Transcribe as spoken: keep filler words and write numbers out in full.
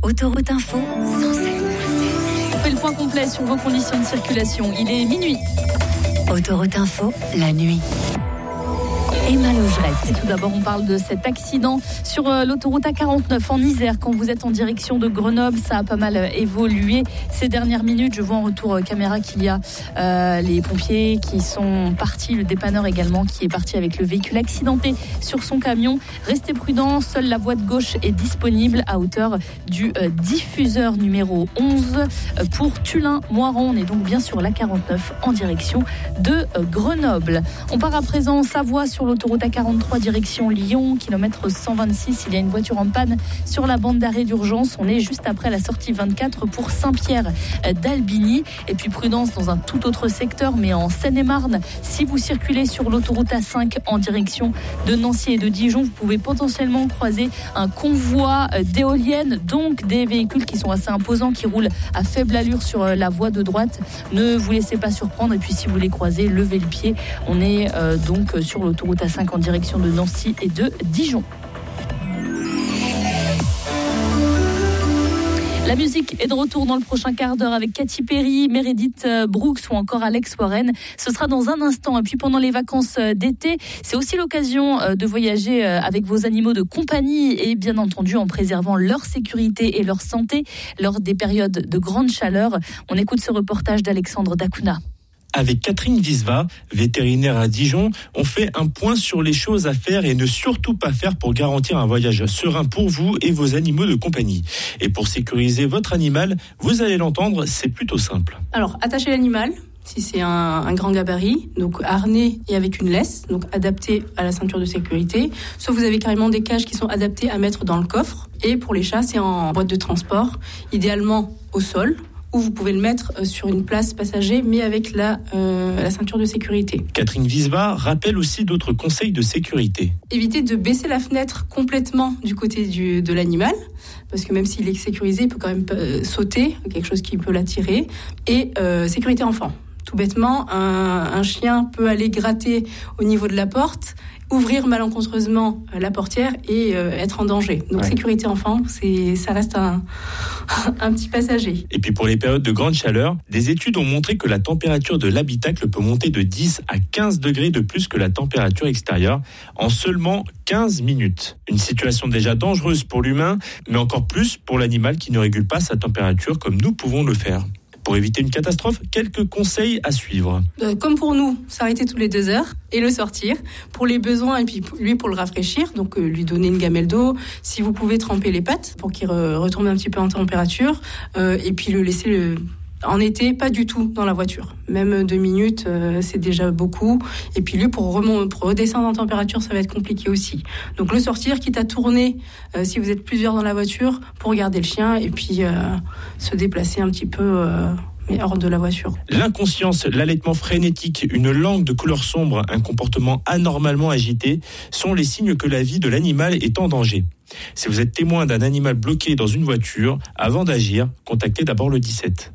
Autoroute Info, cent sept. On fait le point complet sur vos conditions de circulation. Il est minuit. Autoroute Info, la nuit. Emma Logerette. Et tout d'abord, on parle de cet accident sur euh, l'autoroute A quarante-neuf en Isère. Quand vous êtes en direction de Grenoble, ça a pas mal euh, évolué ces dernières minutes. Je vois en retour euh, caméra qu'il y a euh, les pompiers qui sont partis, le dépanneur également qui est parti avec le véhicule accidenté sur son camion. Restez prudents, seule la voie de gauche est disponible à hauteur du euh, diffuseur numéro onze euh, pour Tullin-Moiran. On est donc bien sur l'A quarante-neuf en direction de euh, Grenoble. On part à présent en Savoie sur l'autoroute A quarante-trois direction Lyon, kilomètre cent vingt-six. Il y a une voiture en panne sur la bande d'arrêt d'urgence. On est juste après la sortie vingt-quatre pour Saint-Pierre d'Albigny. Et puis prudence dans un tout autre secteur, mais en Seine-et-Marne. Si vous circulez sur l'autoroute A cinq en direction de Nancy et de Dijon, vous pouvez potentiellement croiser un convoi d'éoliennes, donc des véhicules qui sont assez imposants, qui roulent à faible allure sur la voie de droite. Ne vous laissez pas surprendre. Et puis si vous les croisez, levez le pied. On est euh, donc sur l'autoroute A cinq en direction de Nancy et de Dijon. La musique est de retour dans le prochain quart d'heure avec Katy Perry, Meredith Brooks ou encore Alex Warren. Ce sera dans un instant. Et puis pendant les vacances d'été, c'est aussi l'occasion de voyager avec vos animaux de compagnie et bien entendu en préservant leur sécurité et leur santé lors des périodes de grande chaleur. On écoute ce reportage d'Alexandre Dacuna. Avec Catherine Visva, vétérinaire à Dijon, on fait un point sur les choses à faire et ne surtout pas faire pour garantir un voyage serein pour vous et vos animaux de compagnie. Et pour sécuriser votre animal, vous allez l'entendre, c'est plutôt simple. Alors, attachez l'animal. Si c'est un, un grand gabarit, donc harnais et avec une laisse, donc adapté à la ceinture de sécurité. Soit vous avez carrément des cages qui sont adaptées à mettre dans le coffre. Et pour les chats, c'est en boîte de transport, idéalement au sol, où vous pouvez le mettre sur une place passager, mais avec la, euh, la ceinture de sécurité. Catherine Visva rappelle aussi d'autres conseils de sécurité. Évitez de baisser la fenêtre complètement du côté du, de l'animal, parce que même s'il est sécurisé, il peut quand même euh, sauter, quelque chose qui peut l'attirer. Et euh, sécurité enfant. Tout bêtement, un, un chien peut aller gratter au niveau de la porte, ouvrir malencontreusement la portière et euh, être en danger. Donc ouais. Sécurité enfant, c'est, ça reste un, un petit passager. Et puis pour les périodes de grande chaleur, des études ont montré que la température de l'habitacle peut monter de dix à quinze degrés de plus que la température extérieure en seulement quinze minutes. Une situation déjà dangereuse pour l'humain, mais encore plus pour l'animal qui ne régule pas sa température comme nous pouvons le faire. Pour éviter une catastrophe, quelques conseils à suivre. Euh, comme pour nous, s'arrêter toutes les deux heures et le sortir. Pour les besoins, et puis lui pour le rafraîchir, donc euh, lui donner une gamelle d'eau. Si vous pouvez tremper les pattes pour qu'il re- retourne un petit peu en température. Euh, et puis le laisser le... En été, pas du tout dans la voiture. Même deux minutes, euh, c'est déjà beaucoup. Et puis lui, pour, remont- pour redescendre en température, ça va être compliqué aussi. Donc le sortir, quitte à tourner, euh, si vous êtes plusieurs dans la voiture, pour garder le chien et puis euh, se déplacer un petit peu... Euh, mais hors de la voiture. L'inconscience, l'allaitement frénétique, une langue de couleur sombre, un comportement anormalement agité sont les signes que la vie de l'animal est en danger. Si vous êtes témoin d'un animal bloqué dans une voiture, avant d'agir, contactez d'abord le dix-sept.